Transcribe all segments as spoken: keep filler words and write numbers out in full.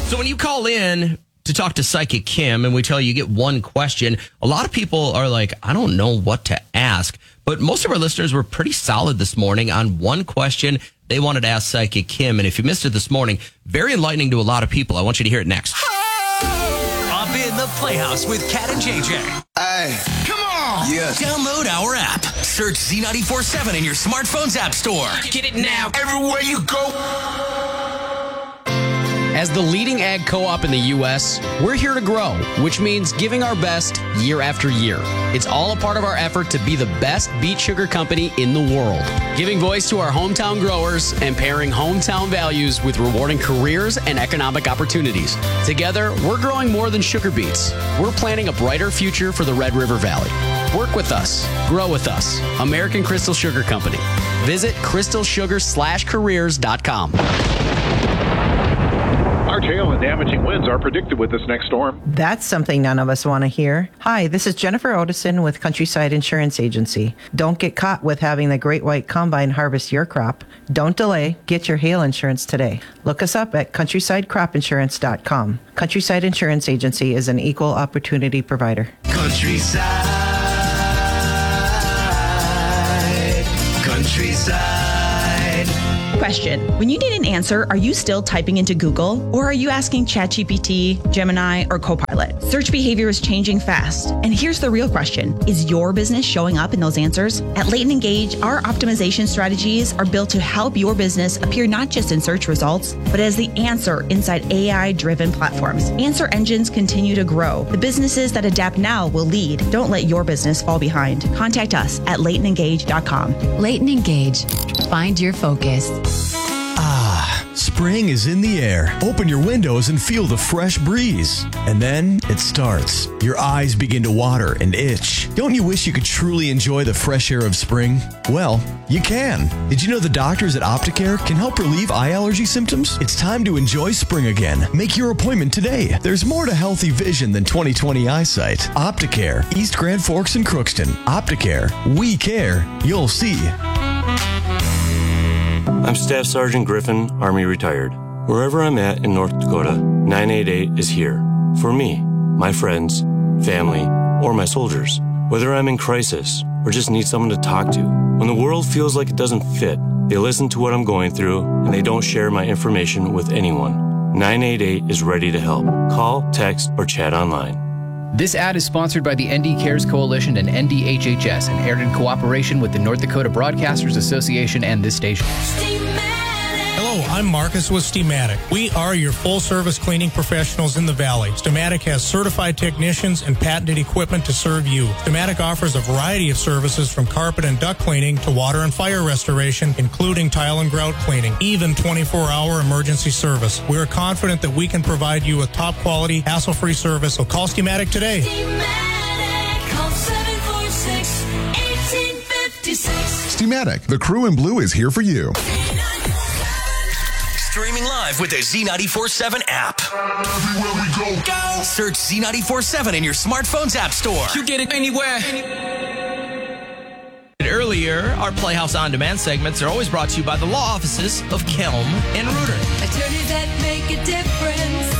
So when you call in to talk to Psychic Kim and we tell you you get one question, a lot of people are like, I don't know what to ask. But most of our listeners were pretty solid this morning on one question they wanted to ask Psychic Kim. And if you missed it this morning, very enlightening to a lot of people. I want you to hear it next. Up in the Playhouse with Cat and J J. Hey, come on. Yes. Download our app. Search Z nine four seven in your smartphone's app store. Get it now. Everywhere you go. As the leading ag co-op in the U S, we're here to grow, which means giving our best year after year. It's all a part of our effort to be the best beet sugar company in the world. Giving voice to our hometown growers and pairing hometown values with rewarding careers and economic opportunities. Together, we're growing more than sugar beets. We're planning a brighter future for the Red River Valley. Work with us. Grow with us. American Crystal Sugar Company. Visit crystal sugar slash careers dot com. Large hail and damaging winds are predicted with this next storm. That's something none of us want to hear. Hi, this is Jennifer Otison with Countryside Insurance Agency. Don't get caught with having the Great White Combine harvest your crop. Don't delay. Get your hail insurance today. Look us up at countryside crop insurance dot com. Countryside Insurance Agency is an equal opportunity provider. Countryside. Countryside. Question. When you need an answer, are you still typing into Google? Or are you asking ChatGPT, Gemini, or Copilot? Search behavior is changing fast. And here's the real question. Is your business showing up in those answers? At Leighton Engage, our optimization strategies are built to help your business appear not just in search results, but as the answer inside A I-driven platforms. Answer engines continue to grow. The businesses that adapt now will lead. Don't let your business fall behind. Contact us at leighton engage dot com. Leighton Engage. Find your focus. Ah, spring is in the air. Open your windows and feel the fresh breeze. And then it starts. Your eyes begin to water and itch. Don't you wish you could truly enjoy the fresh air of spring? Well, you can. Did you know the doctors at Opticare can help relieve eye allergy symptoms? It's time to enjoy spring again. Make your appointment today. There's more to healthy vision than twenty twenty eyesight. Opticare, East Grand Forks and Crookston. Opticare, we care. You'll see. I'm Staff Sergeant Griffin, Army retired. Wherever I'm at in North Dakota, nine eight eight is here. For me, my friends, family, or my soldiers. Whether I'm in crisis or just need someone to talk to. When the world feels like it doesn't fit, they listen to what I'm going through and they don't share my information with anyone. nine eight eight is ready to help. Call, text, or chat online. This ad is sponsored by the N D Cares Coalition and N D H H S and aired in cooperation with the North Dakota Broadcasters Association and this station. Hello, I'm Marcus with Steamatic. We are your full-service cleaning professionals in the Valley. Steamatic has certified technicians and patented equipment to serve you. Steamatic offers a variety of services from carpet and duct cleaning to water and fire restoration, including tile and grout cleaning, even twenty-four hour emergency service. We are confident that we can provide you with top-quality, hassle-free service, so call Steamatic today. Steamatic, call seven four six, one eight five six. Steamatic, the crew in blue is here for you. Streaming live with the Z nine four seven app. Everywhere we go. Go! Search Z nine four seven in your smartphone's app store. You get it anywhere. Earlier, our Playhouse On Demand segments are always brought to you by the law offices of Kelm and Reuter. Attorneys that make a difference.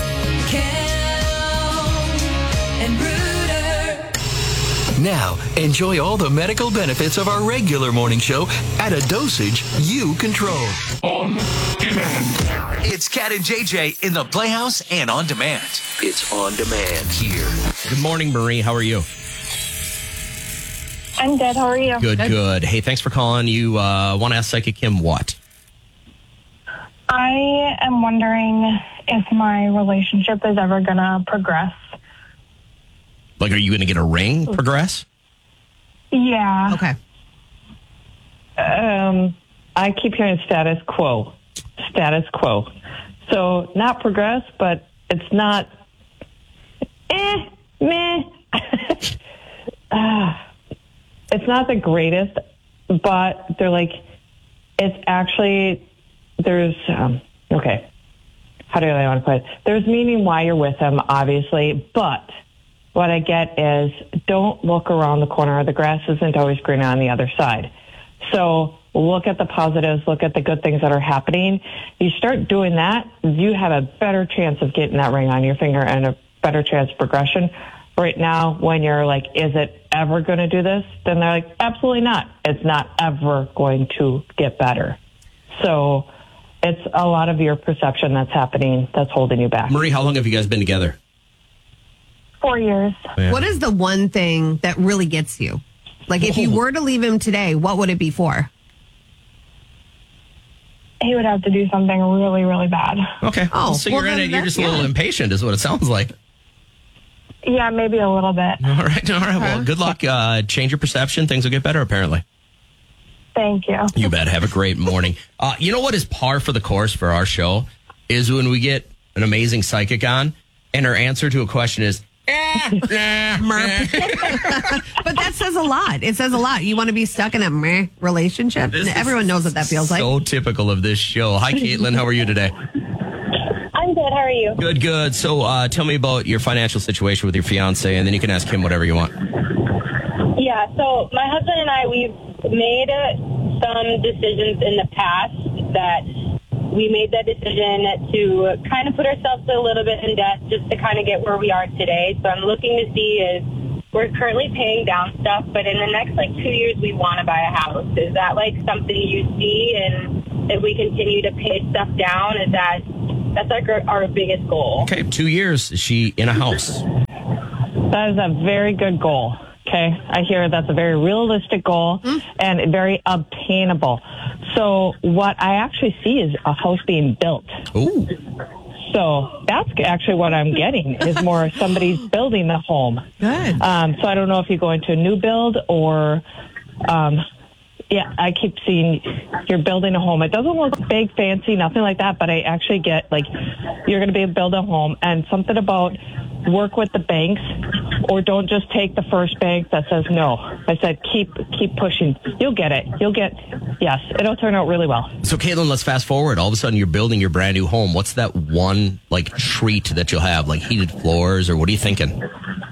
Kelm and Reuter. Now, enjoy all the medical benefits of our regular morning show at a dosage you control. On demand. It's Cat and J J in the Playhouse and on demand. It's on demand here. Good morning, Marie. How are you? I'm good. How are you? Good, good. Hey, thanks for calling. You uh, want to ask Psychic Kim what? I am wondering if my relationship is ever going to progress. Like, are you going to get a ring progress? Yeah. Okay. Um, I keep hearing status quo. Status quo. So not progress, but it's not eh, meh. uh, it's not the greatest, but they're like, it's actually, there's, um, okay. How do I want to put it? There's meaning why you're with them, obviously, but what I get is don't look around the corner. The grass isn't always greener on the other side. So look at the positives, look at the good things that are happening. You start doing that, you have a better chance of getting that ring on your finger and a better chance of progression. Right now, when you're like, is it ever going to do this? Then they're like, absolutely not. It's not ever going to get better. So it's a lot of your perception that's happening that's holding you back. Marie, how long have you guys been together? Four years. Yeah. What is the one thing that really gets you? Like, if you were to leave him today, what would it be for? He would have to do something really, really bad. Okay. Oh, so well, you're in then it. You're that's- just a little yeah. impatient, is what it sounds like. Yeah, maybe a little bit. All right. All right. Well, good luck. Uh, change your perception. Things will get better, apparently. Thank you. You bet. Have a great morning. Uh, you know what is par for the course for our show is when we get an amazing psychic on, and her answer to a question is, eh, nah, Merp. But that says a lot. It says a lot. You want to be stuck in a meh relationship? This is Everyone knows what that feels like. so typical of this show. Hi, Caitlin. How are you today? I'm good. How are you? Good, good. So uh, tell me about your financial situation with your fiance, and then you can ask him whatever you want. Yeah, so my husband and I, we've made uh, some decisions in the past that we made that decision to kind of put ourselves a little bit in debt just to kind of get where we are today. So I'm looking to see is we're currently paying down stuff, but in the next like two years we want to buy a house. Is that like something you see? And if we continue to pay stuff down, is that that's like our, our biggest goal? Okay, two years. Is she in a house? That is a very good goal. Okay, I hear that's a very realistic goal and very obtainable. So what I actually see is a house being built. Ooh. So that's actually what I'm getting is more somebody's building the home. Good. Um, so I don't know if you go into a new build or, um, yeah, I keep seeing you're building a home. It doesn't look big, fancy, nothing like that, but I actually get like you're going to be able to build a home and something about work with the banks or don't just take the first bank that says no. I said keep keep pushing. You'll get it. You'll get, yes, it'll turn out really well. So, Caitlin, let's fast forward. All of a sudden, you're building your brand new home. What's that one, like, treat that you'll have? Like heated floors, or what are you thinking?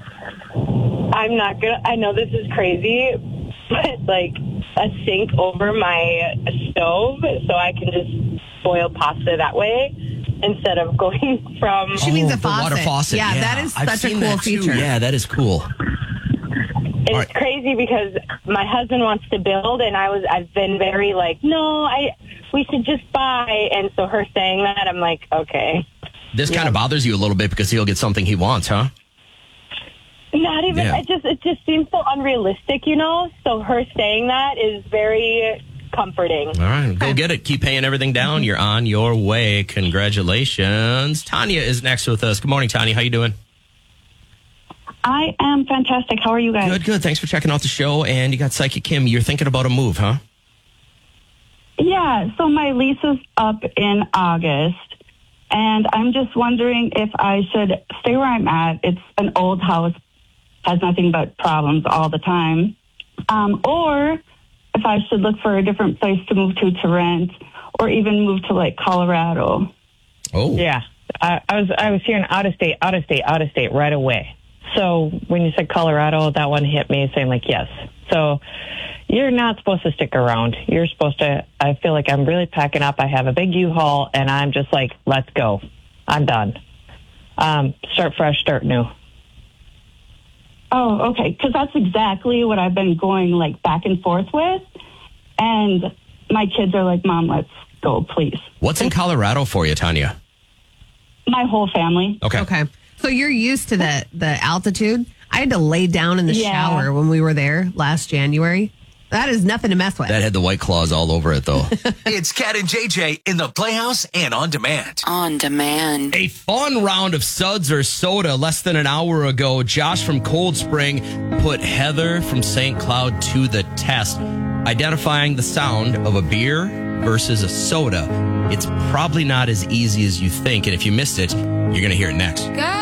I'm not gonna. I know this is crazy, but like a sink over my stove, so I can just boil pasta that way instead of going from. She means a the faucet. water faucet. Yeah, Yeah, that is I've such a seen cool that too. feature. Yeah, that is cool. It's right. crazy because my husband wants to build, and I was. I've been very like, no, I. We should just buy, and so her saying that, I'm like, okay. This kind of bothers you a little bit because he'll get something he wants, huh? Not even. Yeah. It just. It just seems so unrealistic, you know. So her saying that is very comforting. All right, go get it. Keep paying everything down. You're on your way. Congratulations. Tanya is next with us. Good morning, Tanya. How you doing? I am fantastic. How are you guys? Good, good. Thanks for checking out the show. And you got Psychic Kim. You're thinking about a move, huh? Yeah, so my lease is up in August, and I'm just wondering if I should stay where I'm at. It's an old house, has nothing but problems all the time. Um, or if I should look for a different place to move to to rent, or even move to, like, Colorado. Oh. Yeah. I, I was I was hearing out of state, out of state, out of state right away. So when you said Colorado, that one hit me saying like, yes. So you're not supposed to stick around. You're supposed to, I feel like I'm really packing up. I have a big U-Haul and I'm just like, let's go. I'm done. Um, start fresh, start new. Oh, okay. Because that's exactly what I've been going, like, back and forth with. And my kids are like, Mom, let's go, please. What's in Colorado for you, Tanya? My whole family. Okay. Okay. So you're used to the, the altitude. I had to lay down in the Yeah. shower when we were there last January. That is nothing to mess with. That had the White Claws all over it, though. It's Cat and J J in the Playhouse and on demand. On demand. A fun round of suds or soda less than an hour ago. Josh from Cold Spring put Heather from Saint Cloud to the test, identifying the sound of a beer versus a soda. It's probably not as easy as you think, and if you missed it, you're going to hear it next.